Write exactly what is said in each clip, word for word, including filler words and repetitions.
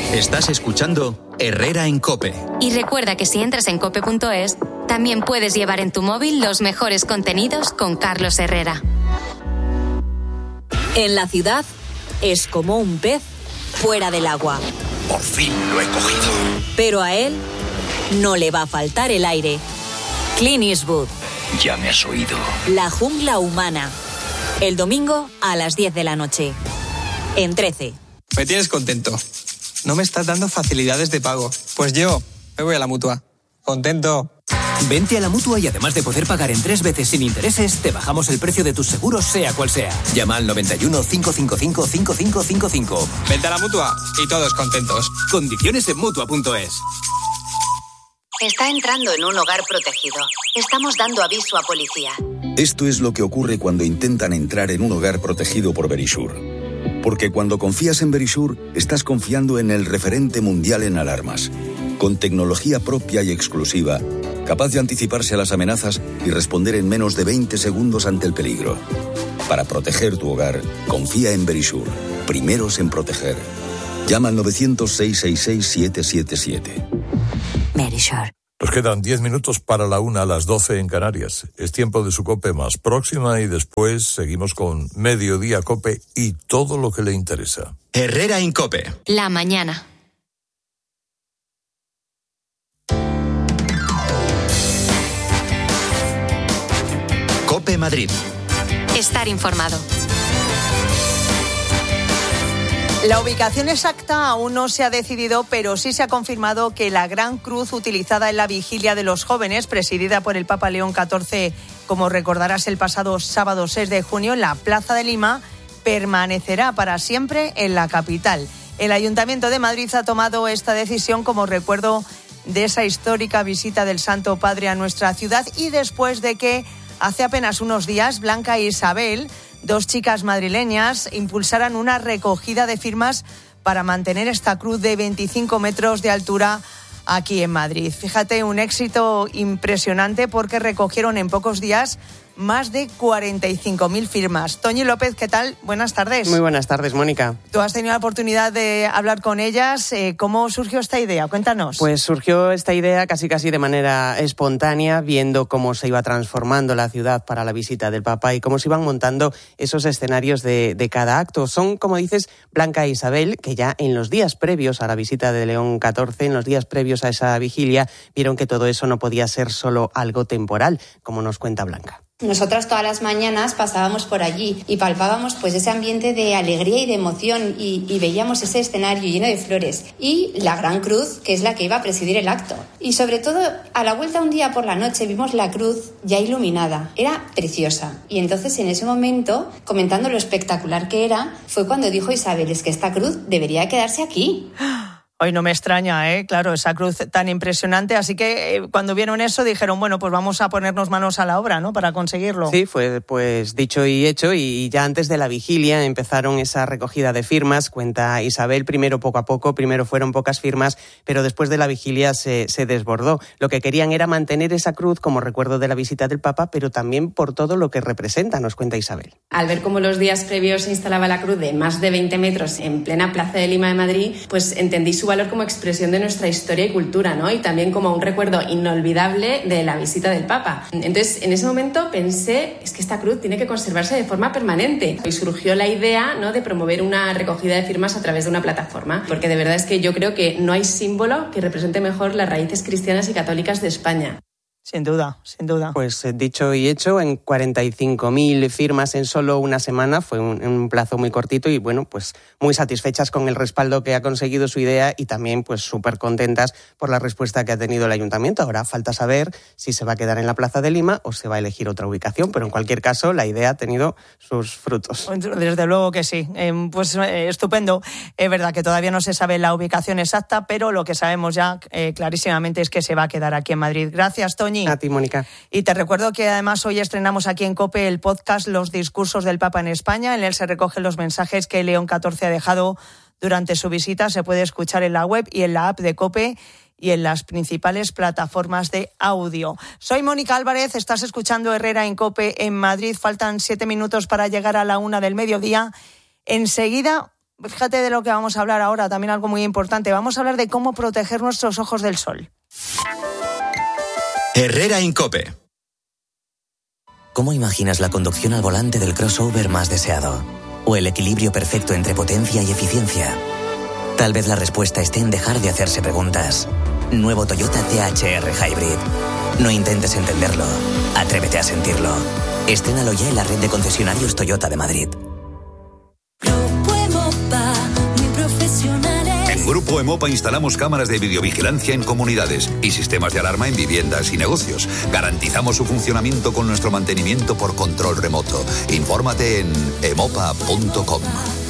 Estás escuchando Herrera en COPE. Y recuerda que si entras en cope punto es, también puedes llevar en tu móvil los mejores contenidos con Carlos Herrera. En la ciudad es como un pez fuera del agua. Por fin lo he cogido. Pero a él no le va a faltar el aire. Clint Eastwood. Ya me has oído. La jungla humana. El domingo a las diez de la noche. En trece. Me tienes contento. No me estás dando facilidades de pago. Pues yo me voy a la Mutua. Contento. Vente a la Mutua y además de poder pagar en tres veces sin intereses, te bajamos el precio de tus seguros sea cual sea. Llama al noventa y uno, cinco cinco cinco, cinco cinco cinco cinco. Vente a la Mutua y todos contentos. Condiciones en Mutua punto es. Está entrando en un hogar protegido. Estamos dando aviso a policía. Esto es lo que ocurre cuando intentan entrar en un hogar protegido por Verisure. Porque cuando confías en Verisure, estás confiando en el referente mundial en alarmas, con tecnología propia y exclusiva, capaz de anticiparse a las amenazas y responder en menos de veinte segundos ante el peligro. Para proteger tu hogar, confía en Verisure. Primeros en proteger. Llama al novecientos, seiscientos sesenta y seis, siete siete siete. Verisure. Nos quedan diez minutos para la una, a las doce en Canarias. Es tiempo de su COPE más próxima y después seguimos con Mediodía COPE y todo lo que le interesa. Herrera en COPE. La mañana. COPE Madrid. Estar informado. La ubicación exacta aún no se ha decidido, pero sí se ha confirmado que la gran cruz utilizada en la vigilia de los jóvenes, presidida por el Papa León catorce, como recordarás el pasado sábado seis de junio, en la Plaza de Lima, permanecerá para siempre en la capital. El Ayuntamiento de Madrid ha tomado esta decisión como recuerdo de esa histórica visita del Santo Padre a nuestra ciudad y después de que hace apenas unos días Blanca e Isabel, dos chicas madrileñas, impulsaran una recogida de firmas para mantener esta cruz de veinticinco metros de altura aquí en Madrid. Fíjate, un éxito impresionante porque recogieron en pocos días más de cuarenta y cinco mil firmas. Toñi López, ¿qué tal? Buenas tardes. Muy buenas tardes, Mónica. Tú has tenido la oportunidad de hablar con ellas. Eh, ¿Cómo surgió esta idea? Cuéntanos. Pues surgió esta idea casi casi de manera espontánea, viendo cómo se iba transformando la ciudad para la visita del Papa y cómo se iban montando esos escenarios de, de cada acto. Son, como dices, Blanca e Isabel, que ya en los días previos a la visita de León catorce, en los días previos a esa vigilia, vieron que todo eso no podía ser solo algo temporal, como nos cuenta Blanca. Nosotras todas las mañanas pasábamos por allí y palpábamos pues ese ambiente de alegría y de emoción y, y veíamos ese escenario lleno de flores y la gran cruz, que es la que iba a presidir el acto. Y sobre todo, a la vuelta un día por la noche vimos la cruz ya iluminada. Era preciosa. Y entonces en ese momento, comentando lo espectacular que era, fue cuando dijo Isabel, es que esta cruz debería quedarse aquí. Hoy no me extraña, ¿eh? Claro, esa cruz tan impresionante. Así que eh, cuando vieron eso dijeron, bueno, pues vamos a ponernos manos a la obra, ¿no? Para conseguirlo. Sí, fue pues dicho y hecho. Y ya antes de la vigilia empezaron esa recogida de firmas. Cuenta Isabel, primero poco a poco, primero fueron pocas firmas, pero después de la vigilia se, se desbordó. Lo que querían era mantener esa cruz como recuerdo de la visita del Papa, pero también por todo lo que representa, nos cuenta Isabel. Al ver cómo los días previos se instalaba la cruz de más de veinte metros en plena Plaza de Lima de Madrid, pues entendí su valor como expresión de nuestra historia y cultura, ¿no? Y también como un recuerdo inolvidable de la visita del Papa. Entonces, en ese momento pensé, es que esta cruz tiene que conservarse de forma permanente. Y surgió la idea, ¿no?, de promover una recogida de firmas a través de una plataforma, porque de verdad es que yo creo que no hay símbolo que represente mejor las raíces cristianas y católicas de España. Sin duda, sin duda. Pues dicho y hecho, en cuarenta y cinco mil firmas en solo una semana, fue un, un plazo muy cortito y bueno, pues muy satisfechas con el respaldo que ha conseguido su idea y también pues súper contentas por la respuesta que ha tenido el Ayuntamiento. Ahora falta saber si se va a quedar en la Plaza de Lima o se va a elegir otra ubicación, pero en cualquier caso la idea ha tenido sus frutos. Desde luego que sí, eh, pues eh, estupendo. Es verdad que todavía no se sabe la ubicación exacta, pero lo que sabemos ya eh, clarísimamente es que se va a quedar aquí en Madrid. Gracias, Toñi. A ti, Mónica. Y te recuerdo que además hoy estrenamos aquí en COPE el podcast Los discursos del Papa en España. En él se recogen los mensajes que León catorce ha dejado durante su visita. Se puede escuchar en la web y en la app de COPE y en las principales plataformas de audio. Soy Mónica Álvarez, estás escuchando Herrera en COPE en Madrid. Faltan siete minutos para llegar a la una del mediodía. Enseguida fíjate de lo que vamos a hablar ahora, también algo muy importante. Vamos a hablar de cómo proteger nuestros ojos del sol. Herrera en COPE. ¿Cómo imaginas la conducción al volante del crossover más deseado? ¿O el equilibrio perfecto entre potencia y eficiencia? Tal vez la respuesta esté en dejar de hacerse preguntas. Nuevo Toyota T H R Hybrid. No intentes entenderlo. Atrévete a sentirlo. Estrénalo ya en la red de concesionarios Toyota de Madrid. En Grupo Emopa instalamos cámaras de videovigilancia en comunidades y sistemas de alarma en viviendas y negocios. Garantizamos su funcionamiento con nuestro mantenimiento por control remoto. Infórmate en emopa punto com.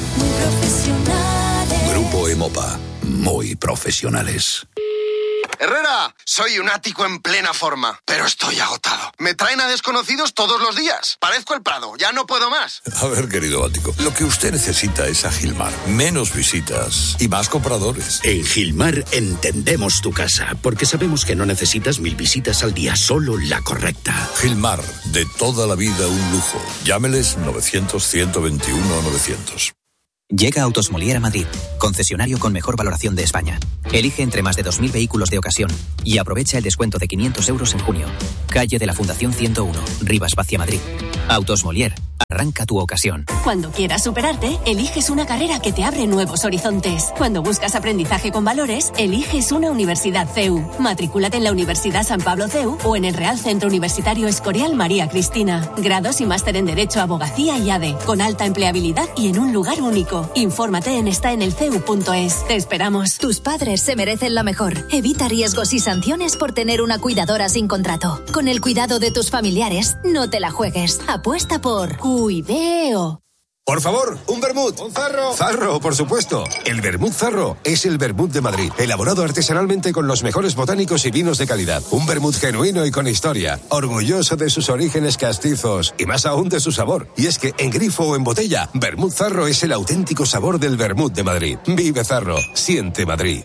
Grupo Emopa, muy profesionales. Herrera, soy un ático en plena forma, pero estoy agotado. Me traen a desconocidos todos los días. Parezco el Prado, ya no puedo más. A ver, querido ático, lo que usted necesita es a Gilmar. Menos visitas y más compradores. En Gilmar entendemos tu casa, porque sabemos que no necesitas mil visitas al día, solo la correcta. Gilmar, de toda la vida un lujo. Llámeles novecientos, ciento veintiuno, novecientos. Llega Autos Molière a Madrid, concesionario con mejor valoración de España. Elige entre más de dos mil vehículos de ocasión y aprovecha el descuento de quinientos euros en junio. Calle de la Fundación ciento uno, Rivas Vacia, Madrid. Autos Molière, arranca tu ocasión. Cuando quieras superarte, eliges una carrera que te abre nuevos horizontes. Cuando buscas aprendizaje con valores, eliges una universidad C E U. Matrículate en la Universidad San Pablo C E U o en el Real Centro Universitario Escorial María Cristina. Grados y máster en Derecho, Abogacía y A D E, con alta empleabilidad y en un lugar único. Infórmate en está en el c e u punto es. Te esperamos. Tus padres se merecen lo mejor. Evita riesgos y sanciones por tener una cuidadora sin contrato. Con el cuidado de tus familiares, no te la juegues. Apuesta por Cuideo. Por favor, un vermut. Un zarro. Zarro, por supuesto. El vermut Zarro es el vermut de Madrid, elaborado artesanalmente con los mejores botánicos y vinos de calidad. Un vermut genuino y con historia, orgulloso de sus orígenes castizos y más aún de su sabor. Y es que en grifo o en botella, vermut Zarro es el auténtico sabor del vermut de Madrid. Vive Zarro, siente Madrid.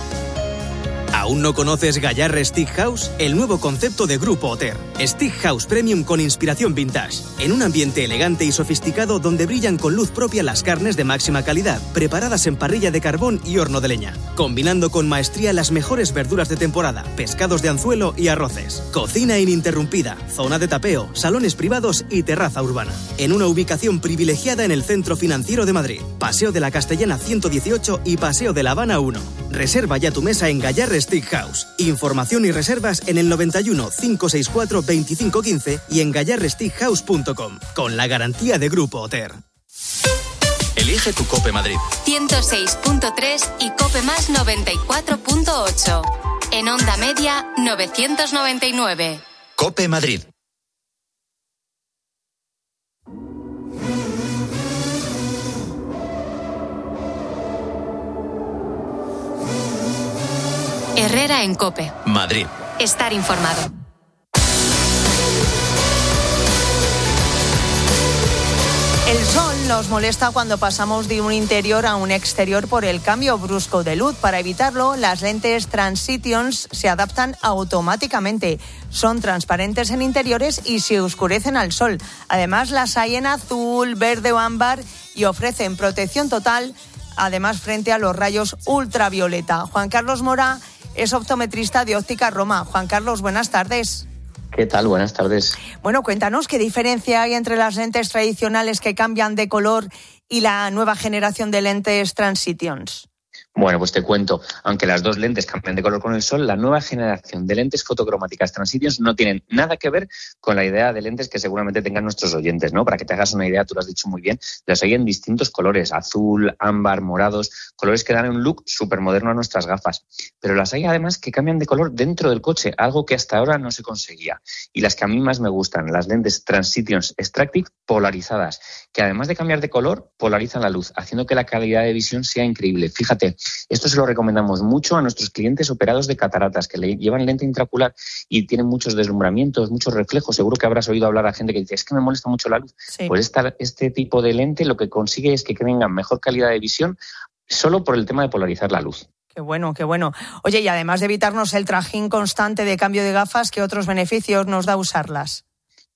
¿Aún no conoces Gallarre Stick House? El nuevo concepto de Grupo Oter. Stick House Premium con inspiración vintage. En un ambiente elegante y sofisticado donde brillan con luz propia las carnes de máxima calidad, preparadas en parrilla de carbón y horno de leña. Combinando con maestría las mejores verduras de temporada, pescados de anzuelo y arroces. Cocina ininterrumpida, zona de tapeo, salones privados y terraza urbana. En una ubicación privilegiada en el Centro Financiero de Madrid. Paseo de la Castellana ciento dieciocho y Paseo de La Habana uno. Reserva ya tu mesa en Gallarre Stick House. Información y reservas en el noventa y uno, cinco sesenta y cuatro, veinticinco quince y en gallarre stick house punto com. Con la garantía de Grupo Oter. Elige tu COPE Madrid. ciento seis punto tres y COPE más noventa y cuatro punto ocho. En onda media, novecientos noventa y nueve. COPE Madrid. Herrera en COPE. Madrid. Estar informado. El sol nos molesta cuando pasamos de un interior a un exterior por el cambio brusco de luz. Para evitarlo, las lentes Transitions se adaptan automáticamente. Son transparentes en interiores y se oscurecen al sol. Además, las hay en azul, verde o ámbar y ofrecen protección total, además frente a los rayos ultravioleta. Juan Carlos Mora es optometrista de Óptica Roma. Juan Carlos, buenas tardes. ¿Qué tal? Buenas tardes. Bueno, cuéntanos qué diferencia hay entre las lentes tradicionales que cambian de color y la nueva generación de lentes Transitions. Bueno, pues te cuento, aunque las dos lentes cambian de color con el sol, la nueva generación de lentes fotocromáticas Transitions no tienen nada que ver con la idea de lentes que seguramente tengan nuestros oyentes, ¿no? Para que te hagas una idea, tú lo has dicho muy bien, las hay en distintos colores, azul, ámbar, morados, colores que dan un look súper moderno a nuestras gafas. Pero las hay además que cambian de color dentro del coche, algo que hasta ahora no se conseguía. Y las que a mí más me gustan, las lentes Transitions Extractive polarizadas, que además de cambiar de color, polarizan la luz, haciendo que la calidad de visión sea increíble. Fíjate, esto se lo recomendamos mucho a nuestros clientes operados de cataratas, que le llevan lente intraocular y tienen muchos deslumbramientos, muchos reflejos. Seguro que habrás oído hablar a gente que dice, es que me molesta mucho la luz. Sí. Pues esta, este tipo de lente lo que consigue es que tengan mejor calidad de visión solo por el tema de polarizar la luz. Qué bueno, qué bueno. Oye, y además de evitarnos el trajín constante de cambio de gafas, ¿qué otros beneficios nos da usarlas?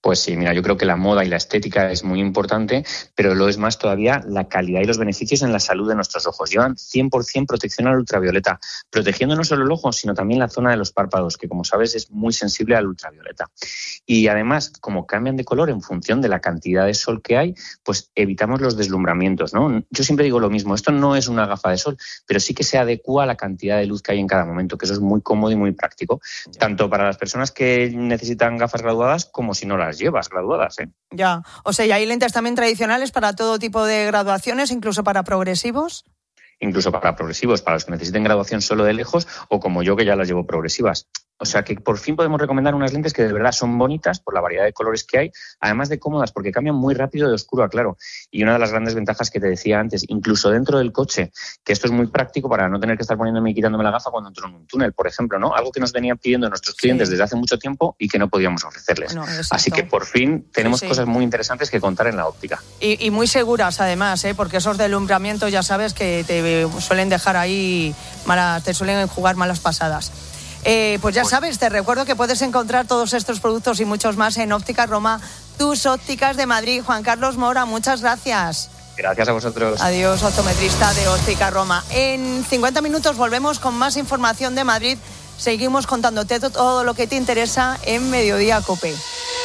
Pues sí, mira, yo creo que la moda y la estética es muy importante, pero lo es más todavía la calidad y los beneficios en la salud de nuestros ojos. Llevan cien por ciento protección al ultravioleta, protegiendo no solo el ojo, sino también la zona de los párpados, que como sabes es muy sensible al ultravioleta. Y además, como cambian de color en función de la cantidad de sol que hay, pues evitamos los deslumbramientos, ¿no? Yo siempre digo lo mismo, esto no es una gafa de sol, pero sí que se adecua a la cantidad de luz que hay en cada momento, que eso es muy cómodo y muy práctico, tanto para las personas que necesitan gafas graduadas como si no las llevas graduadas, ¿eh? Ya, o sea, ¿y hay lentes también tradicionales para todo tipo de graduaciones, incluso para progresivos? Incluso para progresivos, para los que necesiten graduación solo de lejos o como yo que ya las llevo progresivas. O sea que por fin podemos recomendar unas lentes que de verdad son bonitas por la variedad de colores que hay, además de cómodas porque cambian muy rápido de oscuro a claro. Y una de las grandes ventajas que te decía antes, incluso dentro del coche, que esto es muy práctico para no tener que estar poniéndome y quitándome la gafa cuando entro en un túnel, por ejemplo, ¿no? Algo que nos venían pidiendo nuestros clientes sí. desde hace mucho tiempo y que no podíamos ofrecerles. No, así que por fin tenemos sí, sí. cosas muy interesantes que contar en la óptica. Y, y muy seguras además, ¿eh? Porque esos deslumbramientos ya sabes que te suelen dejar ahí, malas, te suelen jugar malas pasadas. Eh, pues ya sabes, te recuerdo que puedes encontrar todos estos productos y muchos más en Óptica Roma, tus ópticas de Madrid. Juan Carlos Mora, muchas gracias. Gracias a vosotros. Adiós, optometrista de Óptica Roma. En cincuenta minutos volvemos con más información de Madrid. Seguimos contándote todo lo que te interesa en Mediodía COPE.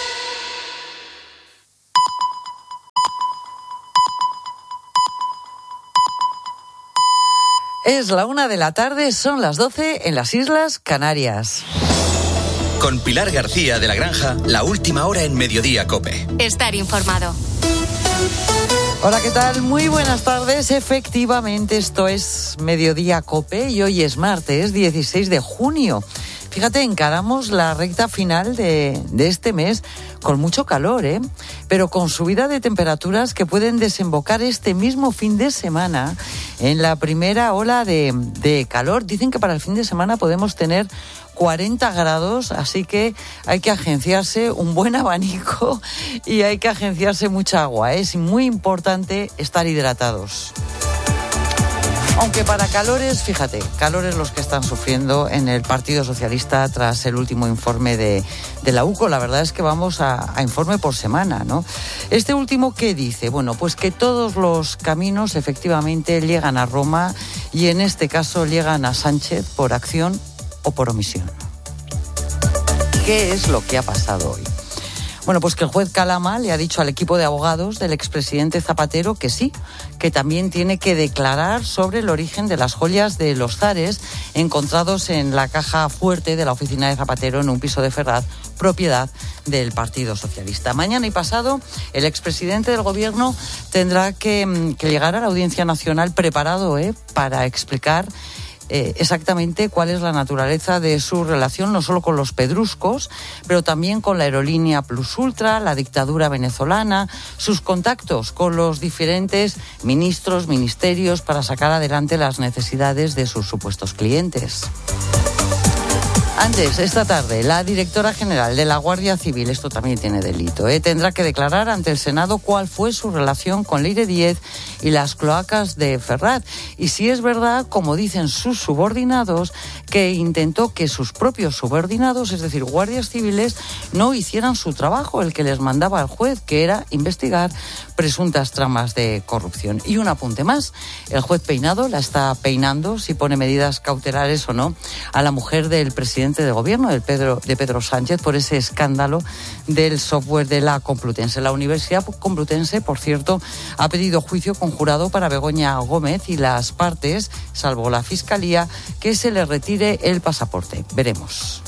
Es la una de la tarde, son las doce en las Islas Canarias. Con Pilar García de la Granja, la última hora en Mediodía COPE. Estar informado. Hola, ¿qué tal? Muy buenas tardes. Efectivamente, esto es Mediodía COPE y hoy es martes dieciséis de junio. Fíjate, encaramos la recta final de, de este mes con mucho calor, ¿eh? Pero con subida de temperaturas que pueden desembocar este mismo fin de semana en la primera ola de, de calor. Dicen que para el fin de semana podemos tener cuarenta grados, así que hay que agenciarse un buen abanico y hay que agenciarse mucha agua, ¿eh? Es muy importante estar hidratados. Aunque para calores, fíjate, calores los que están sufriendo en el Partido Socialista tras el último informe de, de la U C O. La verdad es que vamos a, a informe por semana, ¿no? Este último, ¿qué dice? Bueno, pues que todos los caminos efectivamente llegan a Roma y en este caso llegan a Sánchez por acción o por omisión. ¿Qué es lo que ha pasado hoy? Bueno, pues que el juez Calama le ha dicho al equipo de abogados del expresidente Zapatero que sí, que también tiene que declarar sobre el origen de las joyas de los zares encontrados en la caja fuerte de la oficina de Zapatero en un piso de Ferraz, propiedad del Partido Socialista. Mañana y pasado, el expresidente del Gobierno tendrá que, que llegar a la Audiencia Nacional preparado ¿eh? para explicar Eh, exactamente cuál es la naturaleza de su relación, no solo con los pedruscos, pero también con la aerolínea Plus Ultra, la dictadura venezolana, sus contactos con los diferentes ministros, ministerios, para sacar adelante las necesidades de sus supuestos clientes. Antes, esta tarde, la directora general de la Guardia Civil, esto también tiene delito, ¿eh? tendrá que declarar ante el Senado cuál fue su relación con Leire Díez y las cloacas de Ferraz. Y si es verdad, como dicen sus subordinados, que intentó que sus propios subordinados, es decir, guardias civiles, no hicieran su trabajo, el que les mandaba al juez, que era investigar presuntas tramas de corrupción. Y un apunte más, el juez Peinado la está peinando, si pone medidas cautelares o no, a la mujer del presidente de gobierno, de Pedro, de Pedro Sánchez, por ese escándalo del software de la Complutense. La Universidad Complutense, por cierto, ha pedido juicio conjurado para Begoña Gómez y las partes, salvo la Fiscalía, que se le retire el pasaporte. Veremos.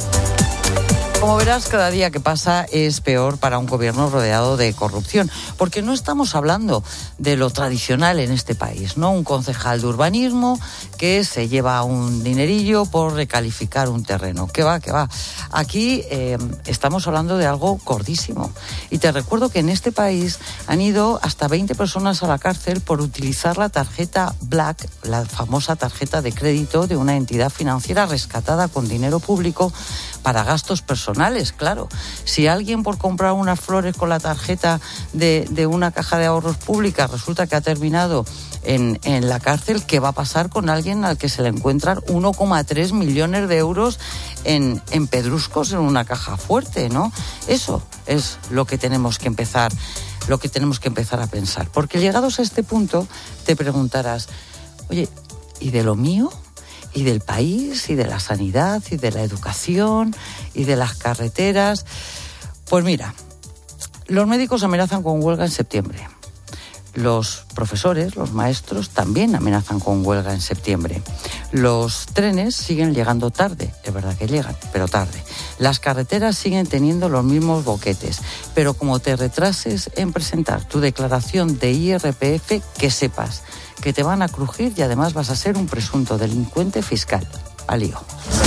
Como verás, cada día que pasa es peor para un gobierno rodeado de corrupción, porque no estamos hablando de lo tradicional en este país, ¿no? Un concejal de urbanismo que se lleva un dinerillo por recalificar un terreno. ¿Qué va, qué va? Aquí eh, estamos hablando de algo gordísimo. Y te recuerdo que en este país han ido hasta veinte personas a la cárcel por utilizar la tarjeta Black, la famosa tarjeta de crédito de una entidad financiera rescatada con dinero público para gastos personales, claro. Si alguien por comprar unas flores con la tarjeta de, de una caja de ahorros pública resulta que ha terminado en, en la cárcel. ¿Qué va a pasar con alguien al que se le encuentran uno coma tres millones de euros en, en pedruscos en una caja fuerte, ¿no? Eso es lo que tenemos que empezar, lo que tenemos que empezar a pensar. Porque llegados a este punto te preguntarás, oye, ¿y de lo mío? ¿Y del país? ¿Y de la sanidad? ¿Y de la educación? ¿Y de las carreteras? Pues mira, los médicos amenazan con huelga en septiembre. Los profesores, los maestros, también amenazan con huelga en septiembre. Los trenes siguen llegando tarde, es verdad que llegan, pero tarde. Las carreteras siguen teniendo los mismos boquetes, pero como te retrases en presentar tu declaración de I R P F, que sepas que te van a crujir y además vas a ser un presunto delincuente fiscal. Al lío.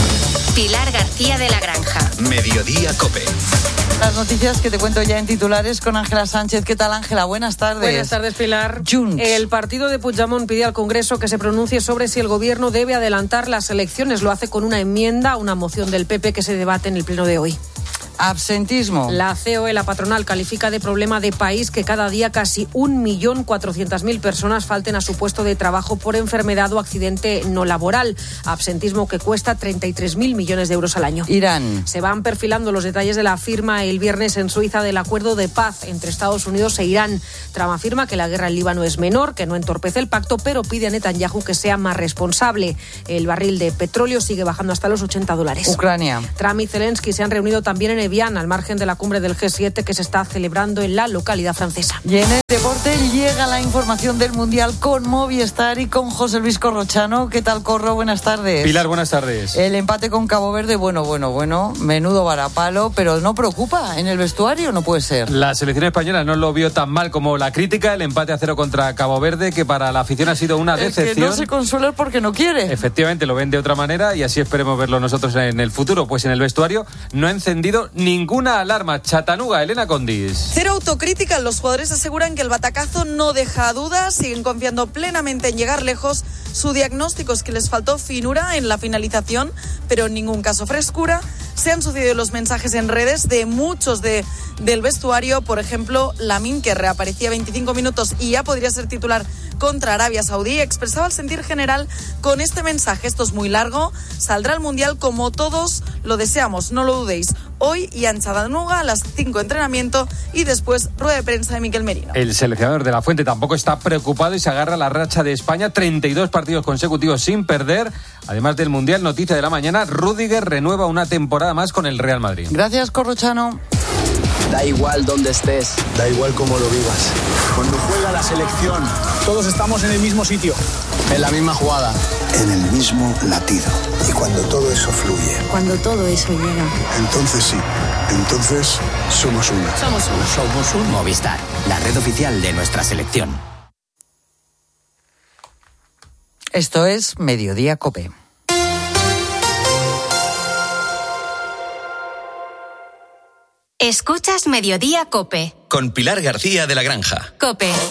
Pilar García de la Granja. Mediodía COPE. Las noticias que te cuento ya en titulares con Ángela Sánchez. ¿Qué tal, Ángela? Buenas tardes. Buenas tardes, Pilar. Junts. El partido de Puigdemont pide al Congreso que se pronuncie sobre si el Gobierno debe adelantar las elecciones. Lo hace con una enmienda a una moción del P P que se debate en el pleno de hoy. Absentismo. La C O E, la patronal, califica de problema de país que cada día casi un millón cuatrocientas mil personas falten a su puesto de trabajo por enfermedad o accidente no laboral. Absentismo que cuesta treinta y tres mil millones de euros al año. Irán. Se van perfilando los detalles de la firma el viernes en Suiza del acuerdo de paz entre Estados Unidos e Irán. Trump afirma que la guerra en Líbano es menor, que no entorpece el pacto, pero pide a Netanyahu que sea más responsable. El barril de petróleo sigue bajando hasta los ochenta dólares. Ucrania. Trump y Zelensky se han reunido también en Evian, al margen de la cumbre del G siete que se está celebrando en la localidad francesa. Y en el deporte llega la información del Mundial con Movistar y con José Luis Corrochano. ¿Qué tal, Corro? Buenas tardes. Pilar, buenas tardes. El empate con Cabo Verde, bueno, bueno, bueno, menudo varapalo, pero no preocupa en el vestuario, no puede ser. La selección española no lo vio tan mal como la crítica, el empate a cero contra Cabo Verde, que para la afición ha sido una decepción. Es que no se consuela porque no quiere. Efectivamente, lo ven de otra manera y así esperemos verlo nosotros en el futuro. Pues en el vestuario no ha encendido ninguna alarma. Chatanuga, Elena Condis. Cero autocrítica. Los jugadores aseguran que el batacazo no deja dudas, siguen confiando plenamente en llegar lejos. Su diagnóstico es que les faltó finura en la finalización, pero en ningún caso frescura. Se han sucedido los mensajes en redes de muchos de, del vestuario. Por ejemplo, Lamine, que reaparecía veinticinco minutos y ya podría ser titular contra Arabia Saudí, expresaba el sentir general con este mensaje: esto es muy largo, saldrá al Mundial como todos lo deseamos, no lo dudéis. Hoy y en Chatanuga a las cinco entrenamiento y después rueda de prensa de Miquel Merino. El seleccionador de la Fuente tampoco está preocupado y se agarra a la racha de España, treinta y dos partidos consecutivos sin perder. Además del Mundial, noticia de la mañana, Rüdiger renueva una temporada más con el Real Madrid. Gracias, Corrochano. Da igual dónde estés, da igual cómo lo vivas. Cuando juega la selección, todos estamos en el mismo sitio, en la misma jugada, en el mismo latido. Y cuando todo eso fluye, cuando todo eso llega, entonces sí, entonces somos uno. Somos uno. Somos un Movistar, la red oficial de nuestra selección. Esto es Mediodía COPE. Escuchas Mediodía COPE. Con Pilar García de la Granja. COPE.